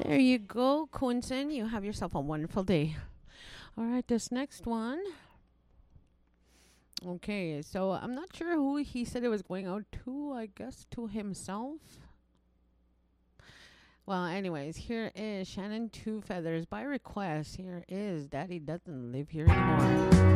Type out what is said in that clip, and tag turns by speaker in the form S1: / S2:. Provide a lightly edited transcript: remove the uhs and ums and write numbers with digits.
S1: There you go, Quinton. You have yourself a wonderful day. All right, this next one. Okay, so I'm not sure who he said it was going out to. I guess to himself. Well, anyways, here is Shannon Two Feathers by request. Here is Daddy Doesn't Live Here Anymore.